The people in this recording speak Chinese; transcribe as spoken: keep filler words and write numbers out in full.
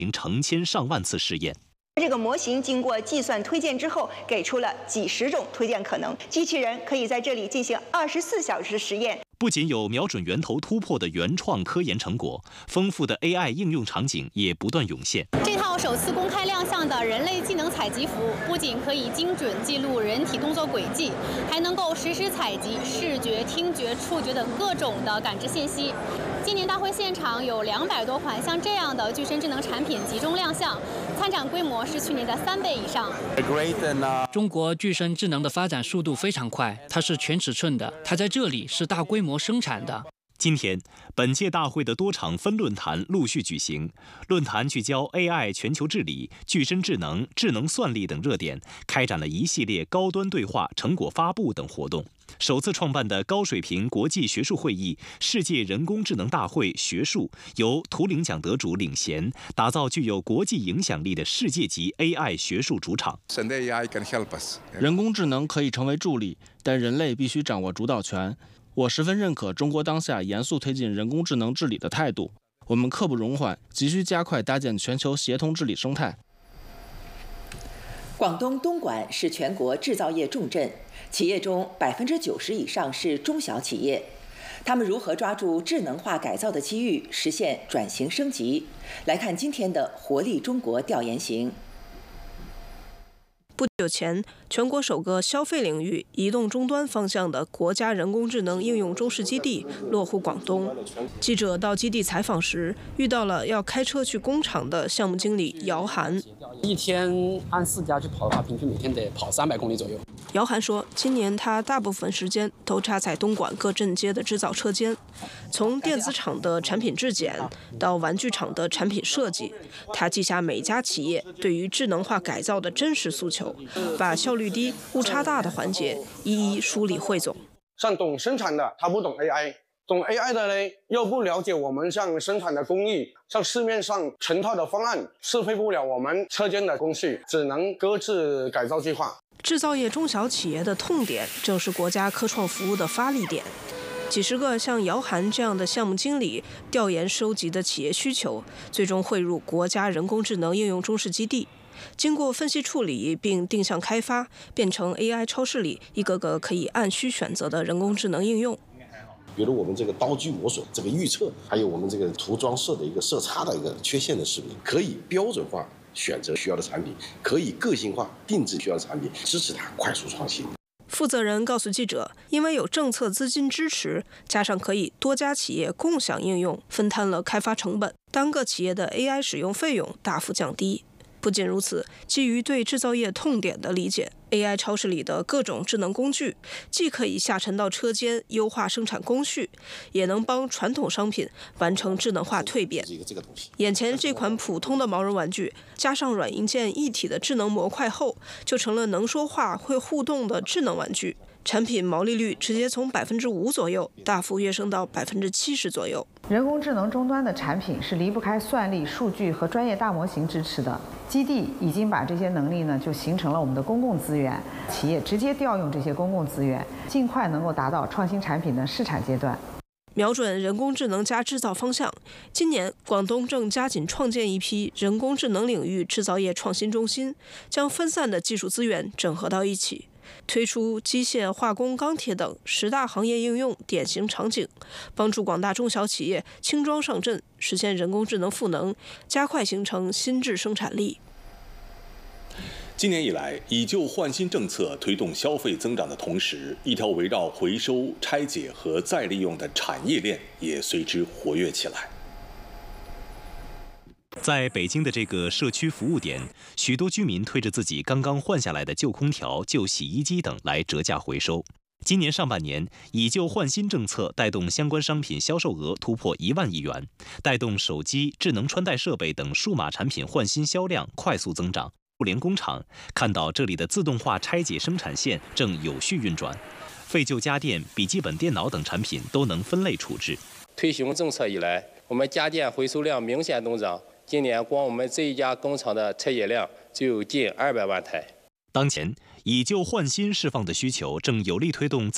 行成千上万次试验。 这个模型经过计算推荐之后，给出了几十种推荐可能。机器人可以在这里进行二十四小时的实验。 不仅有瞄准源头突破的原创科研成果，丰富的 A I 应用场景也不断涌现。 这套首次公开亮相的人类技能采集服，不仅可以精准记录人体动作轨迹，还能够实时采集视觉、听觉、触觉等各种的感知信息。今年大会现场有两百多款像这样的具身智能产品集中亮相，参展规模是去年的三倍以上。 中国具身智能的发展速度非常快，它是全尺寸的，它在这里是大规模生产的。 今天，本届大会的多场分论坛陆续举行，论坛聚焦 A I 全球治理、具身智能、智能算力等热点，开展了一系列高端对话、成果发布等活动。首次创办的高水平国际学术会议——世界人工智能大会学术，由图灵奖得主领衔，打造具有国际影响力的世界级 A I 学术主场。 人工智能可以成为助力，但人类必须掌握主导权。 我十分认可中国当下严肃推进人工智能治理的态度，我们刻不容缓，急需加快搭建全球协同治理生态。 广东东莞是全国制造业重镇，企业中百分之九十以上是中小企业，他们如何抓住智能化改造的机遇，实现转型升级？来看今天的活力中国调研行。 不久前，全国首个消费领域移动终端方向的国家人工智能应用中试基地落户广东。记者到基地采访时，遇到了要开车去工厂的项目经理姚涵。 一天按四家去跑的话，平均每天得跑三百公里左右。 姚涵说，今年他大部分时间都插在东莞各镇街的制造车间，从电子厂的产品质检到玩具厂的产品设计，他记下每家企业对于智能化改造的真实诉求。 把效率低、误差大的环节一一梳理汇总。 像懂生产的，他不懂 A I； 懂 A I 的呢，又不了解我们像生产的工艺，像市面上成套的方案，适配不了我们车间的工序，只能搁置改造计划。 制造业中小企业的痛点，正是国家科创服务的发力点。 几十个像姚涵这样的项目经理调研收集的企业需求，最终汇入国家人工智能应用中试基地。 经过分析处理并定向开发，变成 A I 超市里一个个可以按需选择的人工智能应用。 比如我们这个刀具磨损这个预测，还有我们这个涂装色的一个色差的一个缺陷的识别，可以标准化选择需要的产品，可以个性化定制需要的产品，支持它快速创新。 负责人告诉记者，因为有政策资金支持，加上可以多家企业共享应用，分摊了开发成本，单个企业的 A I 使用费用大幅降低。 不仅如此，基于对制造业痛点的理解 ，A I 超市里的各种智能工具，既可以下沉到车间优化生产工序，也能帮传统商品完成智能化蜕变。眼前这款普通的毛绒玩具，加上软硬件一体的智能模块后，就成了能说话、会互动的智能玩具。 产品毛利率直接从百分之五左右大幅跃升到百分之七十左右。 人工智能终端的产品是离不开算力、数据和专业大模型支持的。基地已经把这些能力呢，就形成了我们的公共资源，企业直接调用这些公共资源，尽快能够达到创新产品的试产阶段。 瞄准人工智能加制造方向，今年广东正加紧创建一批人工智能领域制造业创新中心，将分散的技术资源整合到一起。 推出机械、化工、钢铁等十大行业应用典型场景，帮助广大中小企业轻装上阵，实现人工智能赋能，加快形成新质生产力。 今年以来，以旧换新政策推动消费增长的同时，一条围绕回收、拆解和再利用的产业链也随之活跃起来。 在北京的这个社区服务点，许多居民推着自己刚刚换下来的旧空调、旧洗衣机等来折价回收。今年上半年，以旧换新政策带动相关商品销售额突破一万亿元，带动手机、智能穿戴设备等数码产品换新销量快速增长。互联工厂看到这里的自动化拆解生产线正有序运转，废旧家电、笔记本电脑等产品都能分类处置。 推行政策以来，我们家电回收量明显增长。 今年光我们这一家工厂的拆解量就有近二百万台。 当前，以旧换新释放的需求正有力推动再